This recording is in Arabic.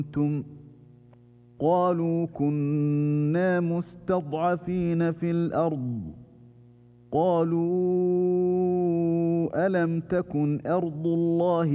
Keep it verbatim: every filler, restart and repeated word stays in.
كنتم قالوا كنا مستضعفين في الأرض قالوا ألم تكن أرض الله